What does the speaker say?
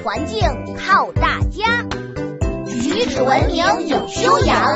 环境靠大家，举止文明有修养。